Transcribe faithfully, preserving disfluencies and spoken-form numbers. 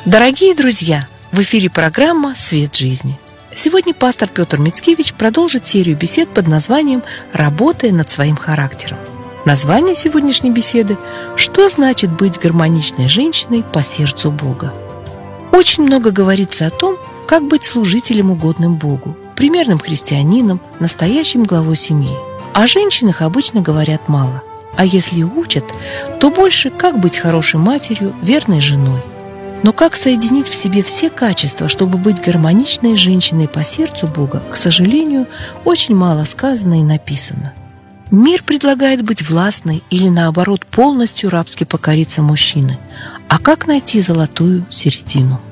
Дорогие друзья, в эфире программа «Свет жизни». Сегодня пастор Петр Мицкевич продолжит серию бесед под названием «Работая над своим характером». Название сегодняшней беседы «Что значит быть гармоничной женщиной по сердцу Бога?». Очень много говорится о том, как быть служителем, угодным Богу, примерным христианином, настоящим главой семьи. О женщинах обычно говорят мало, а если учат, то больше, как быть хорошей матерью, верной женой. Но как соединить в себе все качества, чтобы быть гармоничной женщиной по сердцу Бога, к сожалению, очень мало сказано и написано. Мир предлагает быть властной или, наоборот, полностью рабски покориться мужчине. А как найти золотую середину?